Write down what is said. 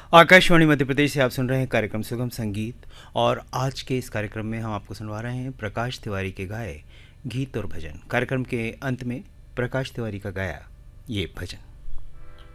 आकाशवाणी मध्य प्रदेश से आप सुन रहे हैं कार्यक्रम सुगम संगीत। और आज के इस कार्यक्रम में हम आपको सुनवा रहे हैं प्रकाश तिवारी के गाए गीत और भजन। कार्यक्रम के अंत में प्रकाश तिवारी का गाया ये भजन।